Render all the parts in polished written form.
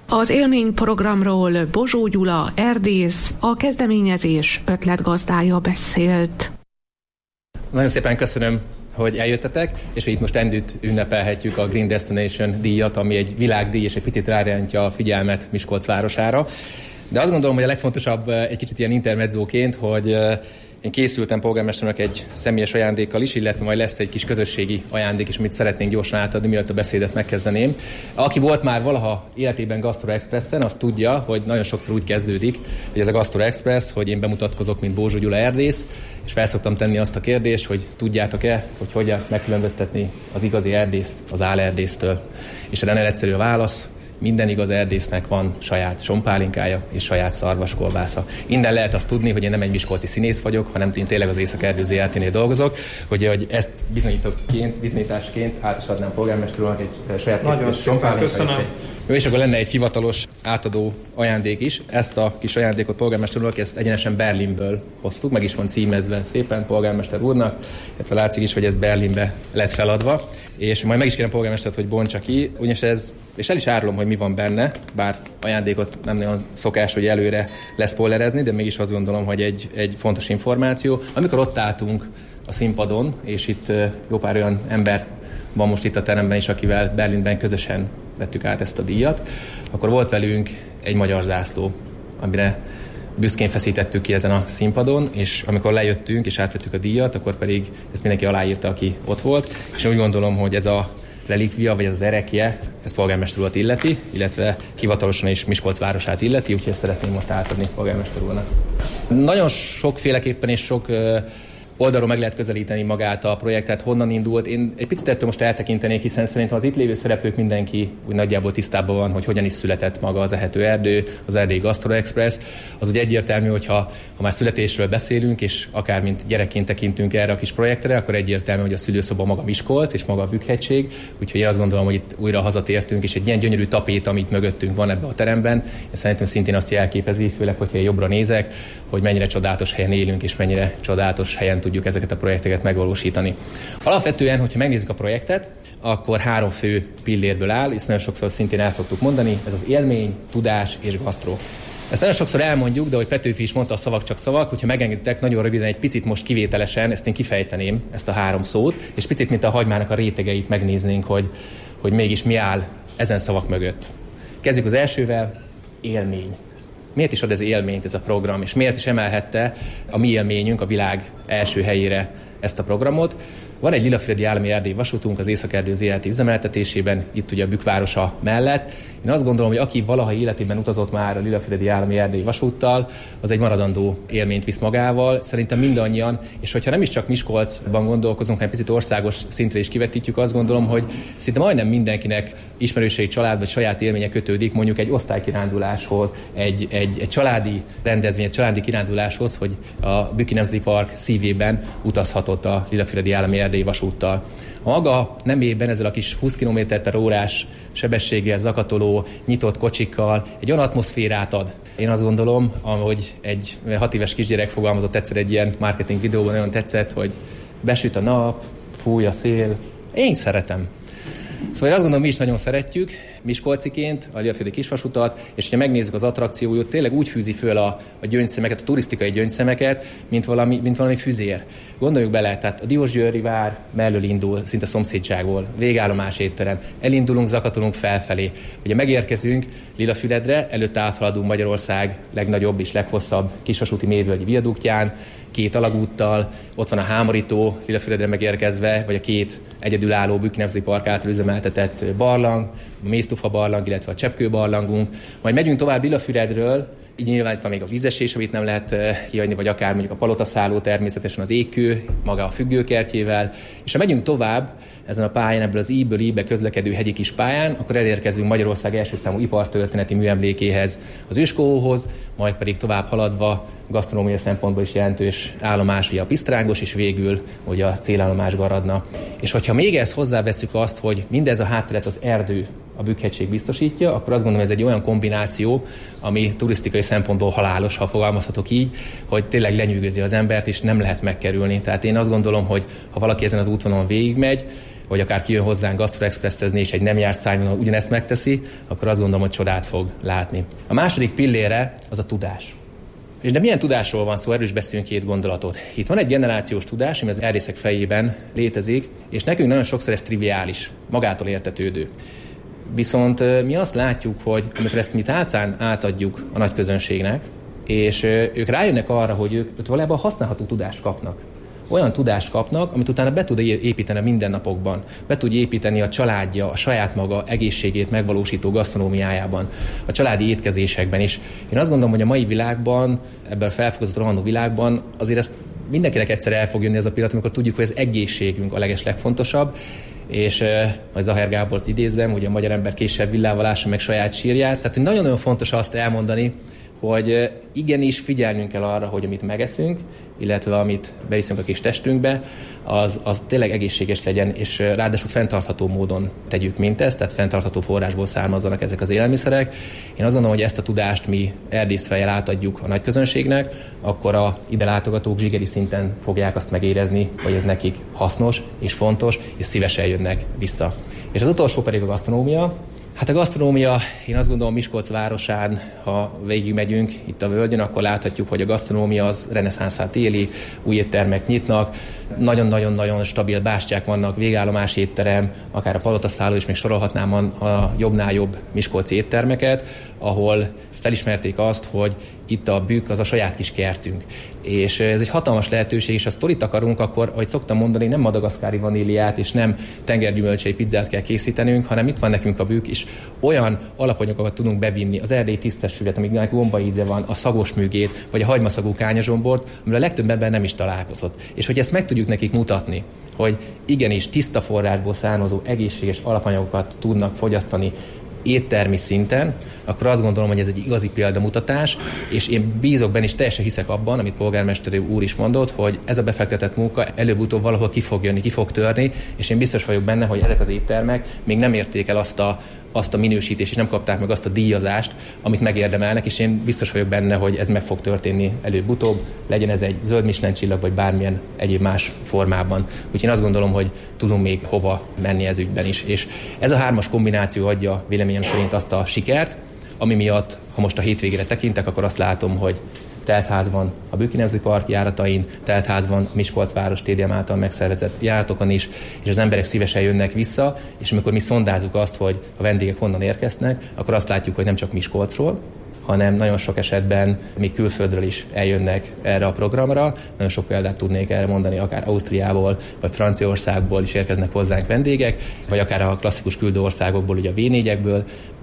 Az élményprogramról Bozsó Gyula, erdész, a kezdeményezés ötletgazdája beszélt. Nagyon szépen köszönöm, hogy eljöttetek, és hogy itt most együtt ünnepelhetjük a Green Destination díjat, ami egy világdíj, és egy picit rárántja a figyelmet Miskolc városára. De azt gondolom, hogy a legfontosabb egy kicsit ilyen intermedzóként, hogy én készültem polgármesternek egy személyes ajándékkal is, illetve majd lesz egy kis közösségi ajándék is, amit szeretnénk gyorsan átadni, mielőtt a beszédet megkezdeném. Aki volt már valaha életében Gastro Expressen, az tudja, hogy nagyon sokszor úgy kezdődik, hogy ez a Gastro Express, hogy én bemutatkozok, mint Bozsó Gyula erdész, és felszoktam tenni azt a kérdést, hogy tudjátok-e, hogy hogyan megkülönböztetni az igazi erdészt az álerdésztől. És erre nagyon egyszerű a válasz. Minden igaz erdésznek van saját sompálinkája és saját szarvaskolbásza. Innen lehet azt tudni, hogy én nem egy miskolci színész vagyok, hanem én tényleg az Észak-Erdő ZRT-nél dolgozok, hogy ezt bizonyításként át is adnám polgármester úrnak egy saját sompálinkája. És akkor lenne egy hivatalos átadó ajándék is. Ezt a kis ajándékot polgármester úrnak, ezt egyenesen Berlinből hoztuk, meg is van címezve szépen polgármester úrnak, illetve látszik is, hogy ez Berlinbe lett feladva. És majd meg is kérem polgármestert, hogy bontsa ki, ugyanis ez, és el is árulom, hogy mi van benne, bár ajándékot nem nagyon szokás, hogy előre leszpoilerezni, de mégis azt gondolom, hogy egy fontos információ. Amikor ott álltunk a színpadon, és itt jó pár olyan ember van most itt a teremben is, akivel Berlinben közösen vettük át ezt a díjat, akkor volt velünk egy magyar zászló, amire büszkén feszítettük ki ezen a színpadon, és amikor lejöttünk és átvettük a díjat, akkor pedig ezt mindenki aláírta, aki ott volt, és úgy gondolom, hogy ez a relikvia, vagy az erekje, ez polgármester urat illeti, illetve hivatalosan is Miskolc városát illeti, úgyhogy ezt szeretném most átadni polgármester úrnak. Nagyon sokféleképpen és sok oldalról meg lehet közelíteni magát a projektet, honnan indult. Én egy picit ettől most eltekintenék, hiszen szerintem az itt lévő szereplők mindenki úgy nagyjából tisztában van, hogy hogyan is született maga az Ehető Erdő, az Erdélyi Gastro Express. Az ugye egyértelmű, hogy ha már születésről beszélünk, és akár mint gyerekként tekintünk erre a kis projektre, akkor egyértelmű, hogy a szülőszoba maga Miskolc és maga a Bükkhegység. Úgyhogy én azt gondolom, hogy itt újra hazatértünk, és egy ilyen gyönyörű tapét, amit mögöttünk van ebben a teremben, és szerintem szintén azt jelképezi, főleg, hogyha jobbra nézek, hogy mennyire csodálatos helyen élünk, és mennyire csodálatos helyen tudjuk ezeket a projekteket megvalósítani. Alapvetően, hogyha megnézzük a projektet, akkor 3 fő pillérből áll, és nagyon sokszor szintén el szoktuk mondani, ez az élmény, tudás és gasztró. Ezt nagyon sokszor elmondjuk, de ahogy Petőfi is mondta, a szavak csak szavak, hogyha megengeditek, nagyon röviden egy picit most kivételesen, ezt én kifejteném, ezt a 3 szót, és picit, mint a hagymának a rétegeit megnéznénk, hogy mégis mi áll ezen szavak mögött. Kezdjük az elsővel, élmény. Miért is ad ez élményt ez a program, és miért is emelhette a mi élményünk a világ első helyére ezt a programot? Van egy Lilafüredi Állami Erdélyi Vasútunk az Észak-Erdő ZRT üzemeltetésében, itt ugye a Bükk városa mellett. Én azt gondolom, hogy aki valaha életében utazott már a Lilafüredi Állami Erdélyi Vasúttal, az egy maradandó élményt visz magával. Szerintem mindannyian, és hogyha nem is csak Miskolcban gondolkozunk, hanem picit országos szintre is kivetítjük, azt gondolom, hogy szinte majdnem mindenkinek ismerősei, család vagy saját élménye kötődik mondjuk egy osztálykiránduláshoz, egy családi rendezvény, egy családi kiránduláshoz, hogy a Bükki Nemzeti Park szívében utazhatott a Lilafüredi Állami Erdélyi Vasúttal. A maga nemében ezzel a kis 20 km/h sebességgel zakatoló, nyitott kocsikkal egy olyan atmoszférát ad. Én azt gondolom, ahogy egy 6 éves kisgyerek fogalmazott egyszer egy ilyen marketing videóban, nagyon tetszett, hogy besüt a nap, fúj a szél. Én szeretem. Szóval én azt gondolom, mi is nagyon szeretjük, miskolciként, a Lilafüredi kisvasutat, és ha megnézzük az attrakciót, tényleg úgy fűzi föl a gyöngyszemeket, a turisztikai gyöngyszemeket, mint valami füzér. Gondoljuk bele, tehát a Diósgyőri vár mellől indul, szinte szomszédságból, végállomás étterem, elindulunk, zakatolunk felfelé. Ugye megérkezünk Lilafüredre, előtte áthaladunk Magyarország legnagyobb és leghosszabb kisvasúti mélyvölgyi viaduktján, 2 alagúttal, ott van a Hámorító, Lilafüredre megérkezve, vagy a 2 egyedülálló Bükk Nemzeti Park által üzemeltetett barlang, a Méztufa barlang, illetve a Cseppkő barlangunk. Majd megyünk tovább Lilafüredről, így nyilván itt van még a vízesés, amit nem lehet kihagyni, vagy akár mondjuk a palotaszálló, természetesen az égkő, maga a függőkertjével. És ha megyünk tovább ezen a pályán, ebből az íből íbe közlekedő hegyi kis pályán, akkor elérkezünk Magyarország első számú ipartörténeti műemlékéhez, az Őskóhoz, majd pedig tovább haladva gasztronómiai szempontból is jelentős állomás, ugye a Pisztrángos, és végül ugye a célállomás Garadna. És hogyha még ezt hozzáveszünk azt, hogy mindez a hátteret az erdő, a Bükkhegység biztosítja, akkor azt gondolom, ez egy olyan kombináció, ami turisztikai szempontból halálos, ha fogalmazhatok így, hogy tényleg lenyűgözi az embert, és nem lehet megkerülni. Tehát én azt gondolom, hogy ha valaki ezen az útvonalon végigmegy, vagy akár kijön hozzánk gasztroexpresszezni, és egy nem járt szárnyvonal ugyanezt megteszi, akkor azt gondolom, hogy csodát fog látni. A második pillére az a tudás. És de milyen tudásról van szó? Erről is beszélünk 2 gondolatot. Itt van egy generációs tudás, ami az erdészek fejében létezik, és nekünk nagyon sokszor ez triviális, magától értetődő. Viszont mi azt látjuk, hogy amikor ezt mi tálcán átadjuk a nagy közönségnek, és ők rájönnek arra, hogy ők valójában használható tudást kapnak. Olyan tudást kapnak, amit utána be tud építeni a mindennapokban. Be tud építeni a családja, a saját maga egészségét megvalósító gasztronómiájában, a családi étkezésekben is. Én azt gondolom, hogy a mai világban, ebben a felfokozott rohanó világban azért ezt mindenkinek egyszer el fog jönni ez a pillanat, amikor tudjuk, hogy az egészségünk a legfontosabb. És majd Zahár Gábort idézzem, ugye a magyar ember késsel villával ássa meg saját sírját. Tehát, hogy nagyon-nagyon fontos azt elmondani, hogy igenis figyelnünk kell arra, hogy amit megeszünk, illetve amit beviszünk a kis testünkbe, az tényleg egészséges legyen, és ráadásul fenntartható módon tegyük mindezt, tehát fenntartható forrásból származzanak ezek az élelmiszerek. Én azt gondolom, hogy ezt a tudást mi erdészfejjel átadjuk a nagy közönségnek, akkor a ide látogatók zsigeri szinten fogják azt megérezni, hogy ez nekik hasznos és fontos, és szívesen jönnek vissza. És az utolsó pedig a gasztronómia. Hát a gasztronómia, én azt gondolom Miskolc városán, ha végigmegyünk itt a völgyön, akkor láthatjuk, hogy a gasztronómia az reneszánszát éli, új éttermek nyitnak, nagyon-nagyon-nagyon stabil bástyák vannak, végállomás étterem, akár a palotaszálló is, még sorolhatnám a jobbnál jobb miskolci éttermeket, ahol felismerték azt, hogy itt a Bükk az a saját kis kertünk. És ez egy hatalmas lehetőség, és ha sztorit akarunk, akkor, ahogy szoktam mondani, nem madagaszkári vaníliát és nem tengergyümölcsei pizzát kell készítenünk, hanem itt van nekünk a Bükk, és olyan alapanyagokat tudunk bevinni, az erdélyi tisztesfüvet, amiknek gombaíze van, a szagos műgét, vagy a hagymaszagú kányazsombort, amivel a legtöbb ember nem is találkozott. És hogy ezt meg tudjuk nekik mutatni, hogy igenis tiszta forrásból származó egészséges alapanyagokat tudnak fogyasztani éttermi szinten, akkor azt gondolom, hogy ez egy igazi példamutatás, és én bízok benne, és teljesen hiszek abban, amit polgármester úr is mondott, hogy ez a befektetett munka előbb-utóbb valahol ki fog jönni, ki fog törni, és én biztos vagyok benne, hogy ezek az éttermek még nem érték el azt a minősítést, és nem kapták meg azt a díjazást, amit megérdemelnek, és én biztos vagyok benne, hogy ez meg fog történni előbb-utóbb, legyen ez egy zöld Michelin csillag, vagy bármilyen egyéb más formában. Úgyhogy én azt gondolom, hogy tudunk még hova menni ez ügyben is. És ez a 3-as kombináció adja véleményem szerint azt a sikert, ami miatt, ha most a hétvégére tekintek, akkor azt látom, hogy teltház van a Bükki Nemzeti Park járatain, teltház van a Miskolc város TDM által megszervezett járatokon is, és az emberek szívesen jönnek vissza, és amikor mi szondázzuk azt, hogy a vendégek honnan érkeznek, akkor azt látjuk, hogy nem csak Miskolcról, hanem nagyon sok esetben még külföldről is eljönnek erre a programra. Nagyon sok példát tudnék erre mondani, akár Ausztriából, vagy Franciaországból is érkeznek hozzánk vendégek, vagy akár a klasszikus küldő országokból, ugye a V4-ekből,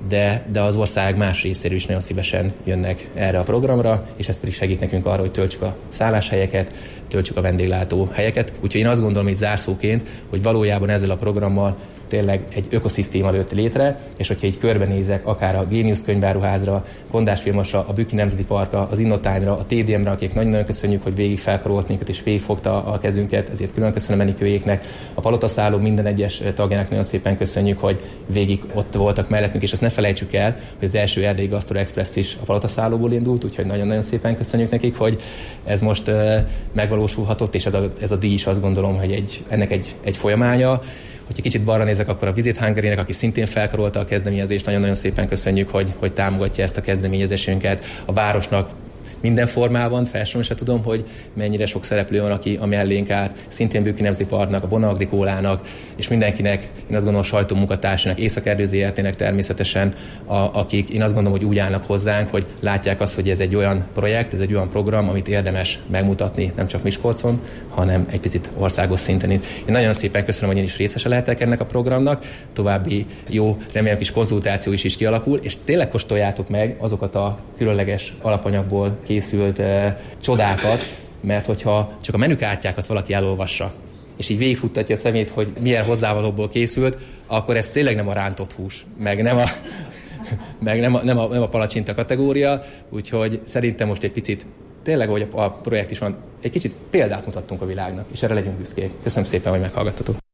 de az ország más részéről is nagyon szívesen jönnek erre a programra, és ez pedig segít nekünk arra, hogy töltsük a szálláshelyeket, töltsük a vendéglátó helyeket. Úgyhogy én azt gondolom így zárszóként, hogy valójában ezzel a programmal tényleg egy ökoszisztéma jött létre, és hogyha így körbenézek, akár a Géniusz könyváruházra, Kondás Vilmosra, a Bükki Nemzeti Parkra, az Innotime-ra, a TDM-re, akik nagyon-nagyon köszönjük, hogy végig felkarolt minket és végigfogta a kezünket, ezért külön köszönöm Enikőjéknek, a palotaszálló minden egyes tagjának nagyon szépen köszönjük, hogy végig ott voltak mellettünk, és azt ne felejtsük el, hogy az első erdélyi Gastro Express is a palotaszállóból indult, úgyhogy nagyon-nagyon szépen köszönjük nekik, hogy ez most megvalósulhatott, és ez a díj is azt gondolom, hogy ennek egy folyamánya. Hogyha kicsit balra nézek, akkor a Visit Hungary-nek, aki szintén felkarolta a kezdeményezést, nagyon-nagyon szépen köszönjük, hogy támogatja ezt a kezdeményezésünket. A városnak minden formában, felsorolni se tudom, hogy mennyire sok szereplő van, aki a mellénk állt, szintén Bükki Nemzeti Parknak, a Bona Agrikólának, és mindenkinek, én azt gondolom, a sajtómunkatársának, Észak-Erdély ZRT-nek természetesen, akik én azt gondolom, hogy úgy állnak hozzánk, hogy látják azt, hogy ez egy olyan projekt, ez egy olyan program, amit érdemes megmutatni, nem csak Miskolcon, hanem egy picit országos szinten. Én nagyon szépen köszönöm, hogy én is részese lehetek ennek a programnak, további jó, remélem kis konzultáció is kialakul, és tényleg kóstoljátok meg azokat a különleges alapanyagból készült csodákat, mert hogyha csak a menükártyákat valaki elolvassa, és így végigfuttatja a szemét, hogy milyen hozzávalóból készült, akkor ez tényleg nem a rántott hús, meg nem a palacsinta kategória, úgyhogy szerintem most egy picit, tényleg, hogy a projekt is van, egy kicsit példát mutattunk a világnak, és erre legyünk büszkék. Köszönöm szépen, hogy meghallgattatok.